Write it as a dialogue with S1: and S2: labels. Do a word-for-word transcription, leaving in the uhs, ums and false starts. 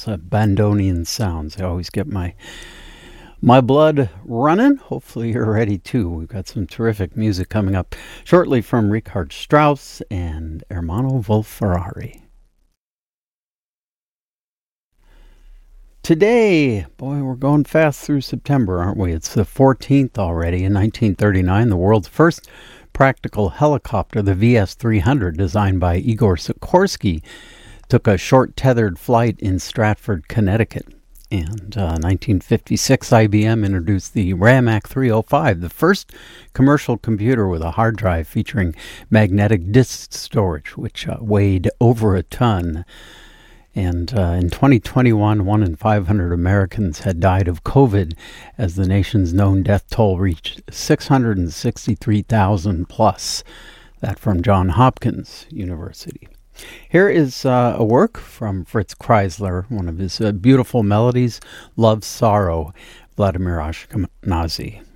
S1: those uh, Bandonian sounds. I always get my my blood running. Hopefully you're ready too. We've got some terrific music coming up shortly from Richard Strauss and Ermanno Wolf-Ferrari. Today, boy, we're going fast through September, aren't we? It's the fourteenth already. In nineteen thirty-nine, the world's first practical helicopter, the V S three hundred, designed by Igor Sikorsky, took a short tethered flight in Stratford, Connecticut. And uh, nineteen fifty-six, I B M introduced the RAMAC three oh five, the first commercial computer with a hard drive featuring magnetic disk storage, which uh, weighed over a ton. And uh, in twenty twenty-one, one in five hundred Americans had died of COVID as the nation's known death toll reached six hundred sixty-three thousand plus. That from Johns Hopkins University. Here is uh, a work from Fritz Kreisler, one of his uh, beautiful melodies, Love, Sorrow, Vladimir Ashkenazy.